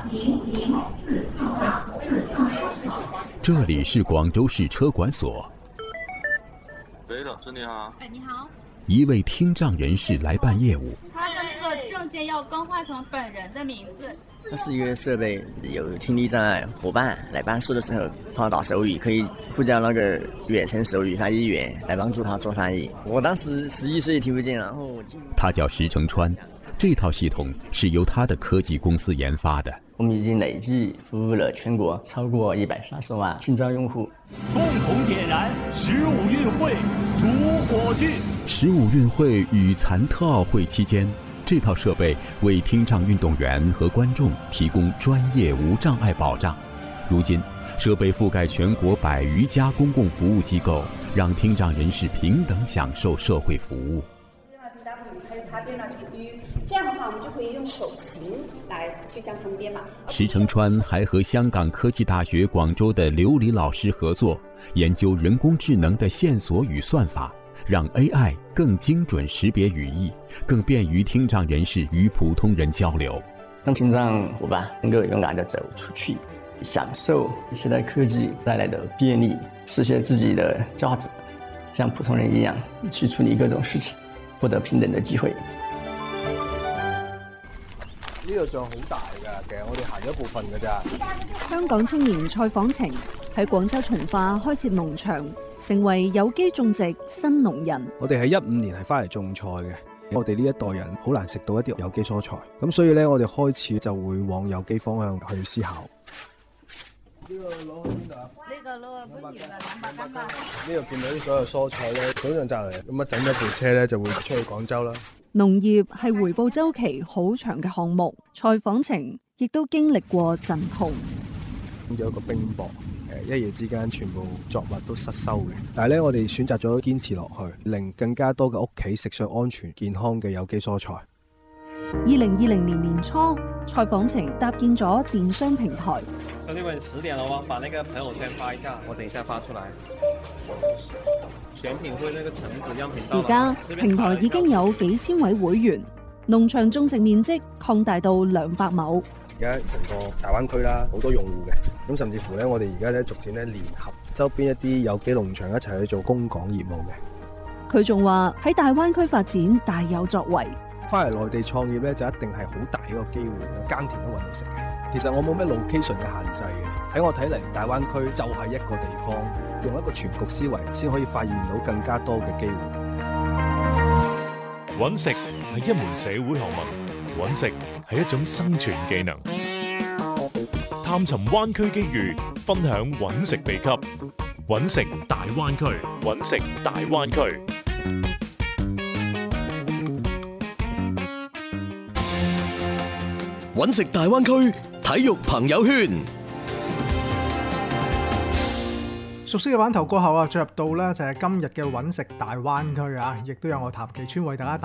这里是广州市车管所。 喂，老师你好。 哎，你好。 一位听障人士来办业务， 他的那个证件要更换成本人的名字。 它是一个设备，有听力障碍伙伴来办事的时候帮他打手语，可以呼叫那个远程手语翻译员来帮助他做翻译。我当时11岁听不见，然后他叫石成川，这套系统是由他的科技公司研发的。 我们已经累计服务了全国超过130万听障用户。 共同点燃15运会主火炬。 15运会与残特奥会期间，这套设备为听障运动员和观众提供专业无障碍保障。如今，设备覆盖全国100余家公共服务机构，让听障人士平等享受社会服务。 这样的话，我们就可以用手型来去将它们编码。 石成川还和香港科技大学广州的刘黎老师合作，研究人工智能的线索与算法，让 AI 更精准识别语义，更便于听障人士与普通人交流。 让听障伙伴能够勇敢地走出去，享受现代科技带来的便利，实现自己的价值，像普通人一样去处理各种事情，获得平等的機會。 呢度仲好大㗎，其實我哋行咗一部分㗎咋。 香港青年蔡訪晴喺廣州從化開設農場，成為有機種植新農人。 我哋喺15年係翻嚟種菜嘅，我哋呢一代人好難食到一啲有機蔬菜，咁所以咧我哋開始就會往有機方向去思考。呢個攞去邊度啊？ 呢個攞去番禺啦，200斤嘛。 呢度見到啲所有蔬菜咧，早上摘嚟，咁整咗部車咧就會出去廣州啦。 農業係回報週期好長嘅項目，蔡訪晴亦都經歷過陣痛。 有一個冰雹，一夜之間全部作物都失收嘅。但係咧，我哋選擇咗堅持落去，令更加多嘅屋企食上安全健康嘅有機蔬菜。 2020年年初，蔡訪晴搭建咗電商平台。 兄弟們10點了哦，把那個朋友圈發一下，我等一下發出來。選品會那個橙子樣品到。 而家平台已經有幾千位會員，農場種植面積擴大到200畝。 而家成個大灣區啦，好多用戶嘅，咁甚至乎咧，我哋而家咧逐漸咧聯合周邊一啲有機農場一齊去做供港業務嘅。 佢仲話喺大灣區發展大有作為。 翻嚟內地創業咧，就一定係好大一個機會，耕田都揾到食嘅。其實我冇咩 location 嘅限制嘅，喺我睇嚟，大灣區就係一個地方，用一個全局思維，先可以發現到更加多嘅機會。 揾食係一門社會學問，揾食係一種生存技能。探尋灣區機遇，分享揾食秘笈，揾食大灣區，揾食大灣區。 揾食大灣區體育朋友圈， 熟悉嘅版頭過後啊，進入到呢就係今日嘅揾食大灣區啊，亦都有我譚其川為大家